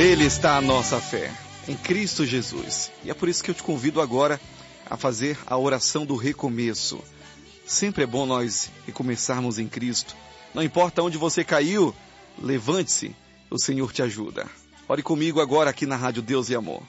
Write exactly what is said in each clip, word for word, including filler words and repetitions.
Nele está a nossa fé, em Cristo Jesus. E é por isso que eu te convido agora a fazer a oração do recomeço. Sempre é bom nós recomeçarmos em Cristo. Não importa onde você caiu, levante-se, o Senhor te ajuda. Ore comigo agora aqui na Rádio Deus e Amor.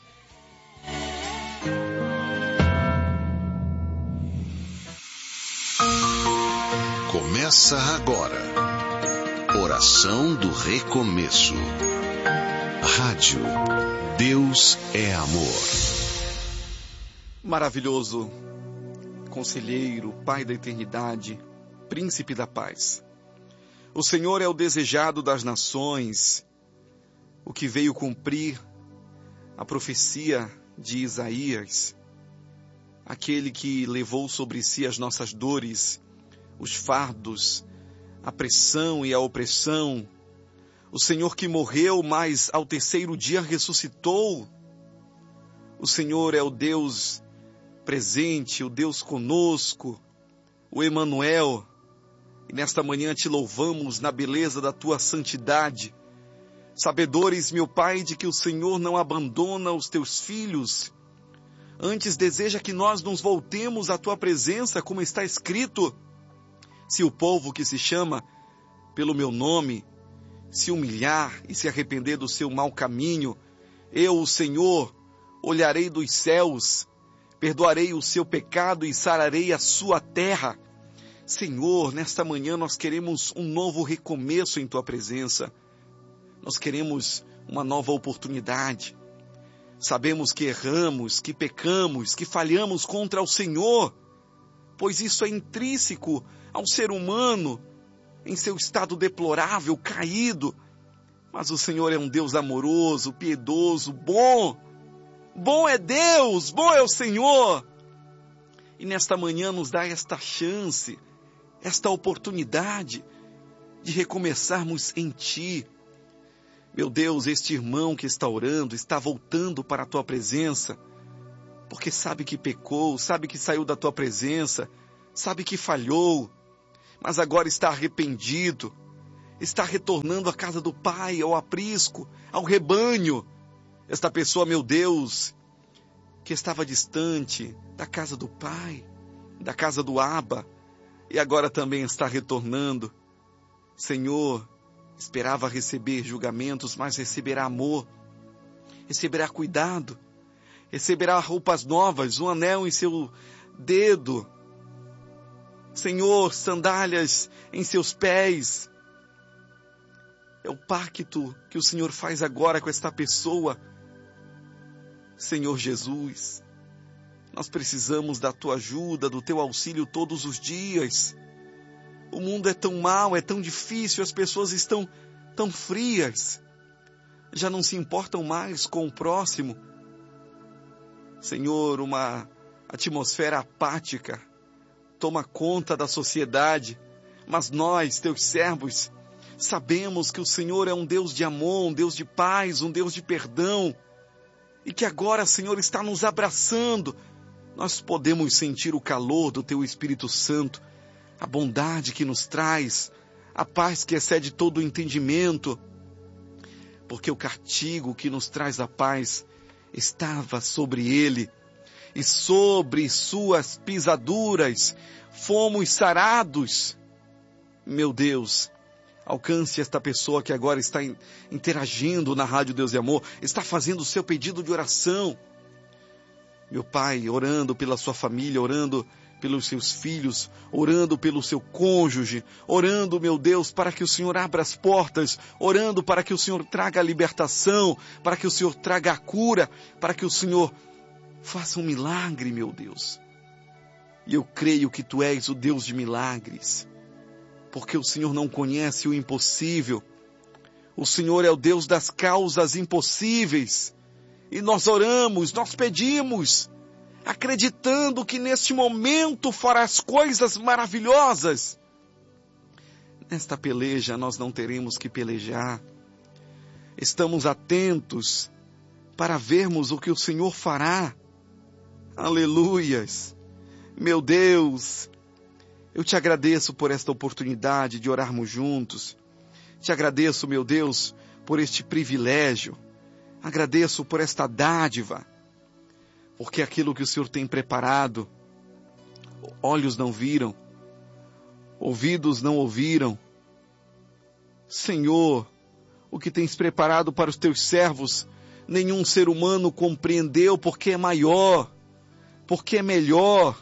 Começa agora, Oração do Recomeço. Rádio Deus é Amor. Maravilhoso Conselheiro, Pai da Eternidade, Príncipe da Paz. O Senhor é o desejado das nações, o que veio cumprir a profecia de Isaías, aquele que levou sobre si as nossas dores, os fardos, a pressão e a opressão. O Senhor que morreu, mas ao terceiro dia ressuscitou. O Senhor é o Deus presente, o Deus conosco, o Emanuel. E nesta manhã te louvamos na beleza da tua santidade. Sabedores, meu Pai, de que o Senhor não abandona os teus filhos. Antes deseja que nós nos voltemos à tua presença, como está escrito. Se o povo que se chama pelo meu nome se humilhar e se arrepender do seu mau caminho, eu, o Senhor, olharei dos céus, perdoarei o seu pecado e sararei a sua terra. Senhor, nesta manhã nós queremos um novo recomeço em tua presença. Nós queremos uma nova oportunidade. Sabemos que erramos, que pecamos, que falhamos contra o Senhor, pois isso é intrínseco ao ser humano, em seu estado deplorável, caído. Mas o Senhor é um Deus amoroso, piedoso, bom. Bom é Deus, bom é o Senhor. E nesta manhã nos dá esta chance, esta oportunidade de recomeçarmos em Ti. Meu Deus, este irmão que está orando, está voltando para a Tua presença, porque sabe que pecou, sabe que saiu da Tua presença, sabe que falhou, mas agora está arrependido, está retornando à casa do Pai, ao aprisco, ao rebanho. Esta pessoa, meu Deus, que estava distante da casa do Pai, da casa do Abba, e agora também está retornando. Senhor, esperava receber julgamentos, mas receberá amor, receberá cuidado, receberá roupas novas, um anel em seu dedo, Senhor, sandálias em seus pés. É o pacto que o Senhor faz agora com esta pessoa. Senhor Jesus, nós precisamos da Tua ajuda, do Teu auxílio todos os dias. O mundo é tão mau, é tão difícil, as pessoas estão tão frias, já não se importam mais com o próximo. Senhor, uma atmosfera apática toma conta da sociedade, mas nós, Teus servos, sabemos que o Senhor é um Deus de amor, um Deus de paz, um Deus de perdão, e que agora, Senhor, está nos abraçando. Nós podemos sentir o calor do Teu Espírito Santo, a bondade que nos traz, a paz que excede todo o entendimento, porque o castigo que nos traz a paz estava sobre Ele, e sobre suas pisaduras fomos sarados. Meu Deus, alcance esta pessoa que agora está interagindo na Rádio Deus e Amor, está fazendo o seu pedido de oração. Meu Pai, orando pela sua família, orando pelos seus filhos, orando pelo seu cônjuge, orando, meu Deus, para que o Senhor abra as portas, orando para que o Senhor traga a libertação, para que o Senhor traga a cura, para que o Senhor faça um milagre, meu Deus. E eu creio que Tu és o Deus de milagres, porque o Senhor não conhece o impossível. O Senhor é o Deus das causas impossíveis. E nós oramos, nós pedimos, acreditando que neste momento farás coisas maravilhosas. Nesta peleja nós não teremos que pelejar. Estamos atentos para vermos o que o Senhor fará. Aleluias! Meu Deus, eu te agradeço por esta oportunidade de orarmos juntos. Te agradeço, meu Deus, por este privilégio, agradeço por esta dádiva, porque aquilo que o Senhor tem preparado, olhos não viram, ouvidos não ouviram. Senhor, o que tens preparado para os teus servos, nenhum ser humano compreendeu, porque é maior, porque é melhor.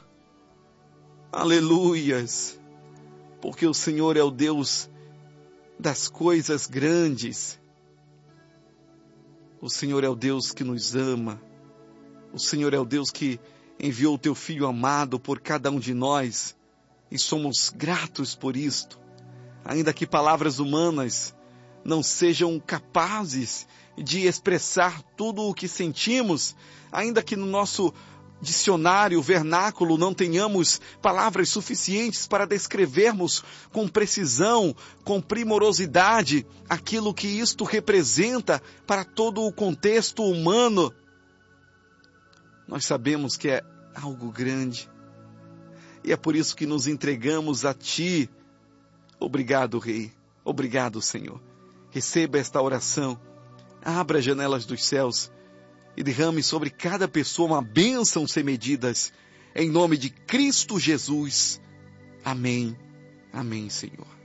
Aleluias! Porque o Senhor é o Deus das coisas grandes. O Senhor é o Deus que nos ama. O Senhor é o Deus que enviou o teu Filho amado por cada um de nós. E somos gratos por isto. Ainda que palavras humanas não sejam capazes de expressar tudo o que sentimos, ainda que no nosso dicionário, vernáculo, não tenhamos palavras suficientes para descrevermos com precisão, com primorosidade, aquilo que isto representa para todo o contexto humano, nós sabemos que é algo grande. E é por isso que nos entregamos a Ti. Obrigado, Rei. Obrigado, Senhor. Receba esta oração. Abra as janelas dos céus e derrame sobre cada pessoa uma bênção sem medidas. Em nome de Cristo Jesus. Amém. Amém, Senhor.